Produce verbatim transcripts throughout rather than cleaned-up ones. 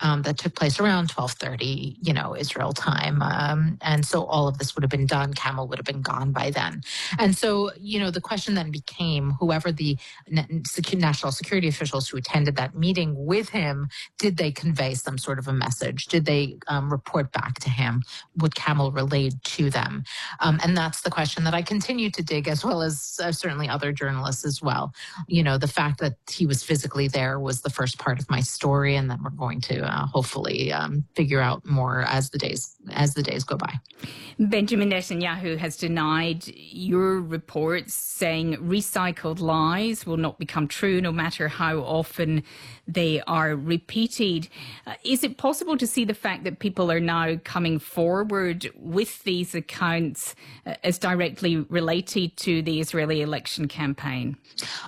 um, that took place around twelve thirty, you know, Israel time. Um, and so all of this would have been done. Kamel would have been gone by then. And so, you know, the question then became, whoever the national security officials who attended that meeting with him, did they convey some sort of a message? Did they um, report back to him what Kamel relayed to them? Um, and that's the question that I continue to dig, as well as uh, certainly other journalists as well. You know, the fact that he was physically there was the first part of my story, and then we're going to uh, hopefully um, figure out more as the days as the days go by. Benjamin Netanyahu has denied your reports, saying recycled lies will not become true no matter how often they are repeated. Uh, is it possible to see the fact that people are now coming forward with these accounts uh, as directly related to the Israeli election campaign?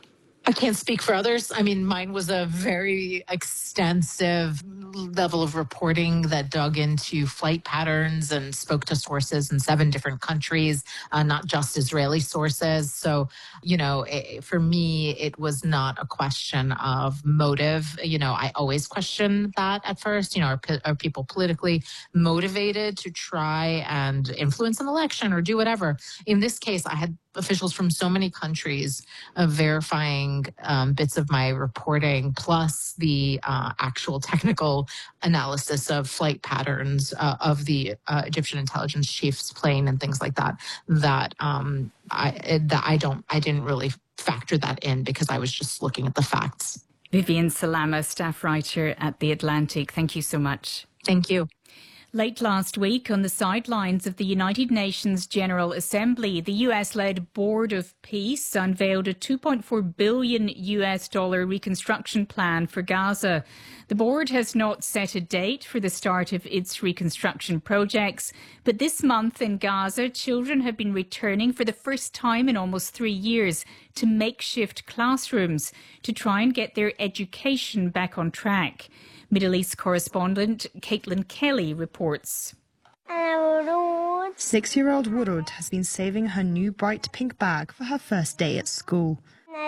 I can't speak for others. I mean, mine was a very extensive level of reporting that dug into flight patterns and spoke to sources in seven different countries, uh, not just Israeli sources. So, you know, it, for me, it was not a question of motive. You know, I always question that at first. You know, are, are people politically motivated to try and influence an election or do whatever? In this case, I had officials from so many countries uh, verifying um, bits of my reporting, plus the uh, actual technical analysis of flight patterns uh, of the uh, Egyptian intelligence chief's plane and things like that, that um, I that I don't I didn't really factor that in because I was just looking at the facts. Vivian Salama, staff writer at The Atlantic, thank you so much. Thank you. Late last week, on the sidelines of the United Nations General Assembly, the U S-led Board of Peace unveiled a two point four billion U S dollar reconstruction plan for Gaza. The board has not set a date for the start of its reconstruction projects, but this month in Gaza, children have been returning for the first time in almost three years to makeshift classrooms to try and get their education back on track. Middle East correspondent Caitlin Kelly reports. Six-year-old Wurud has been saving her new bright pink bag for her first day at school.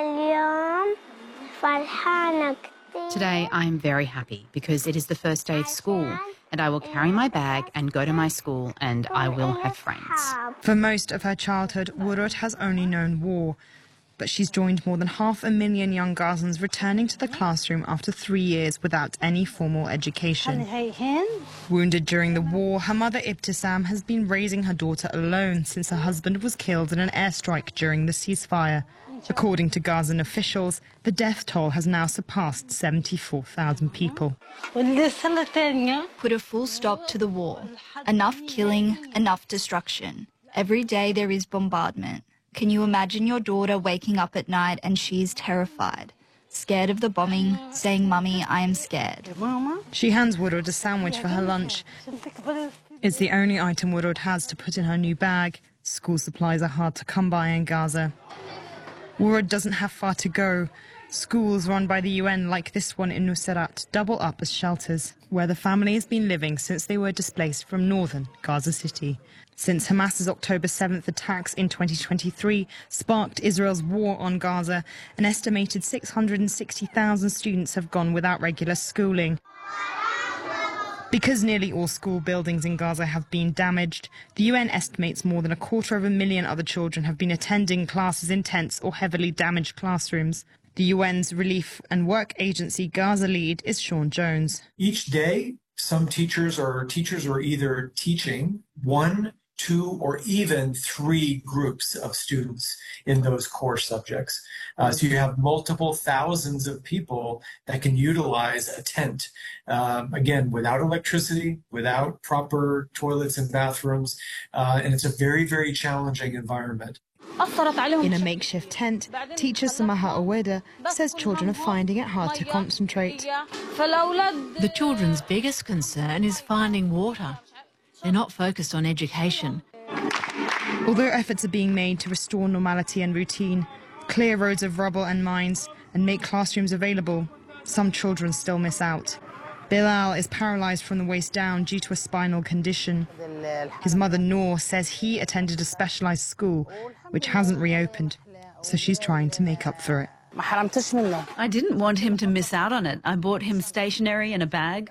Today I am very happy because it is the first day of school and I will carry my bag and go to my school and I will have friends. For most of her childhood, Wurud has only known war. But she's joined more than half a million young Gazans returning to the classroom after three years without any formal education. Wounded during the war, her mother Ibtisam has been raising her daughter alone since her husband was killed in an airstrike during the ceasefire. According to Gazan officials, the death toll has now surpassed seventy-four thousand people. Put a full stop to the war. Enough killing, enough destruction. Every day there is bombardment. Can you imagine your daughter waking up at night and she's terrified, scared of the bombing, saying, "Mummy, I am scared." She hands Wurud a sandwich for her lunch. It's the only item Wurud has to put in her new bag. School supplies are hard to come by in Gaza. Wurud doesn't have far to go. Schools run by the U N, like this one in Nuseirat, double up as shelters, where the family has been living since they were displaced from northern Gaza City. Since Hamas's October seventh attacks in twenty twenty-three sparked Israel's war on Gaza, an estimated six hundred sixty thousand students have gone without regular schooling. Because nearly all school buildings in Gaza have been damaged, the U N estimates more than a quarter of a million other children have been attending classes in tents or heavily damaged classrooms. The U N's Relief and Work Agency Gaza lead is Sean Jones. Each day, some teachers or teachers are either teaching one, two, or even three groups of students in those core subjects. Uh, so you have multiple thousands of people that can utilize a tent, um, again, without electricity, without proper toilets and bathrooms, uh, and it's a very, very challenging environment. In a makeshift tent, teacher Samaha Oweda says children are finding it hard to concentrate. The children's biggest concern is finding water. They're not focused on education. Although efforts are being made to restore normality and routine, clear roads of rubble and mines, and make classrooms available, some children still miss out. Bilal is paralysed from the waist down due to a spinal condition. His mother Noor says he attended a specialised school, which hasn't reopened, so she's trying to make up for it. I didn't want him to miss out on it. I bought him stationery and a bag.